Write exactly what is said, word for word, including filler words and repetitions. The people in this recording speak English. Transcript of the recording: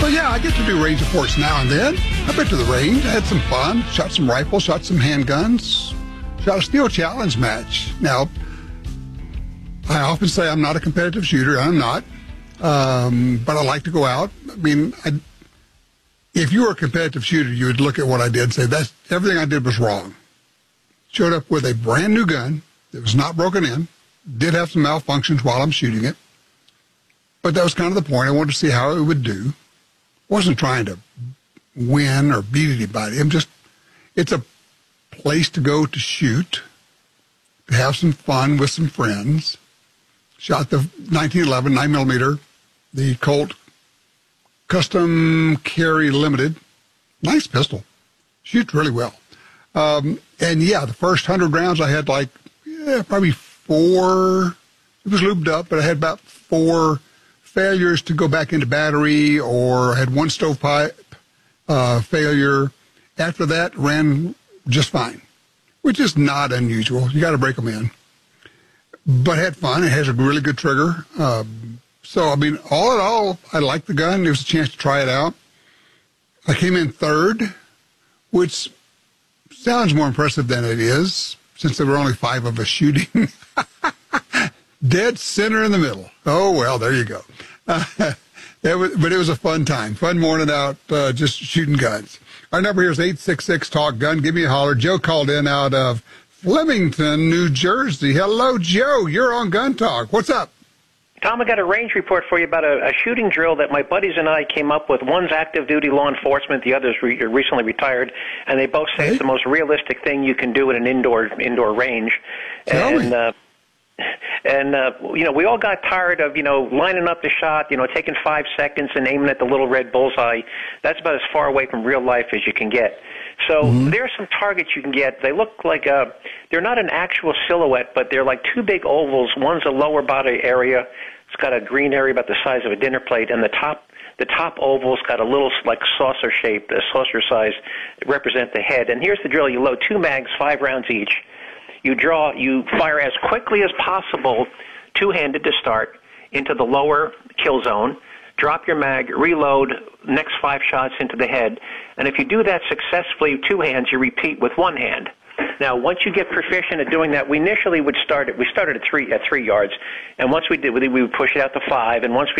So, yeah, I get to do range reports now and then. I've been to the range. I had some fun. Shot some rifles, shot some handguns, shot a steel challenge match. Now, I often say I'm not a competitive shooter. I'm not. Um, but I like to go out. I mean, I, if you were a competitive shooter, you would look at what I did and say, that's, everything I did was wrong. Showed up with a brand new gun that was not broken in. Did have some malfunctions while I'm shooting it. But that was kind of the point. I wanted to see how it would do. Wasn't trying to win or beat anybody. I'm just, it's a place to go to shoot, to have some fun with some friends. Shot the nineteen eleven nine millimeter, the Colt Custom Carry Limited. Nice pistol. Shoots really well. Um, and yeah, the first hundred rounds I had like, yeah, probably four, it was lubed up, but I had about four failures to go back into battery, or I had one stovepipe uh, failure. After that, ran just fine, which is not unusual. You got to break them in. But had fun. It has a really good trigger. Um, so, I mean, all in all, I liked the gun. There was a chance to try it out. I came in third, which sounds more impressive than it is, since there were only five of us shooting. Dead center in the middle. Oh, well, there you go. Uh, it was, but it was a fun time. Fun morning out uh, just shooting guns. Our number here is eight six six, talk gun. Give me a holler. Joe called in out of Flemington, New Jersey. Hello, Joe. You're on Gun Talk. What's up? Tom, I got a range report for you about a, a shooting drill that my buddies and I came up with. One's active duty law enforcement, the other's re- recently retired, and they both say Hey. it's the most realistic thing you can do in an indoor indoor range. Tell and me. Uh, and uh, you know, we all got tired of you know lining up the shot, you know, taking five seconds and aiming at the little red bullseye. That's about as far away from real life as you can get. So mm-hmm. there are some targets you can get. They look like uh, they're not an actual silhouette, but they're like two big ovals. One's a lower body area. It's got a green area about the size of a dinner plate, and the top the top oval's got a little like saucer shape, a saucer size, represent the head. And here's the drill: you load two mags, five rounds each. You draw, you fire as quickly as possible, two-handed to start, into the lower kill zone. Drop your mag, reload, next five shots into the head. And if you do that successfully, two hands, you repeat with one hand. Now, once you get proficient at doing that, we initially would start at, we started at three, at three yards. And once we did, we would push it out to five. And once we